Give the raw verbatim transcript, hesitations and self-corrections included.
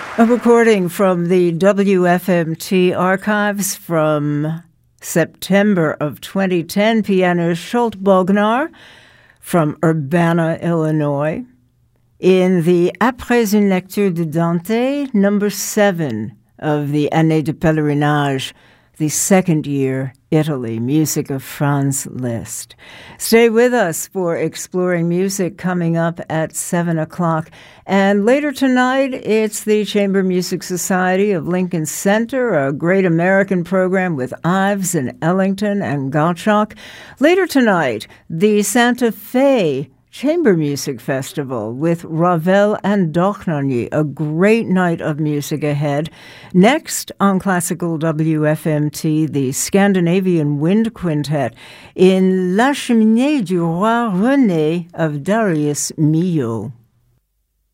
A recording from the W F M T archives from September of twenty ten, pianist Scholt Bognar from Urbana, Illinois, in the Après une lecture de Dante, number seven of the Année de Pèlerinage, the second year Italy, music of Franz Liszt. Stay with us for Exploring Music coming up at seven o'clock. And later tonight, it's the Chamber Music Society of Lincoln Center, a great American program with Ives and Ellington and Gottschalk. Later tonight, the Santa Fe Chamber Music Festival with Ravel and Dochnany, a great night of music ahead. Next on Classical W F M T, the Scandinavian Wind Quintet in La Cheminée du Roi René of Darius Milhaud.